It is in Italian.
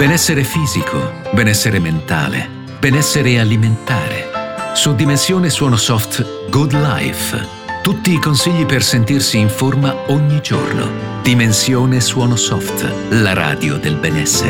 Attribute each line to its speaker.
Speaker 1: Benessere fisico, benessere mentale, benessere alimentare. Su Dimensione Suono Soft Good Life. Tutti i consigli per sentirsi in forma ogni giorno. Dimensione Suono Soft, la radio del benessere.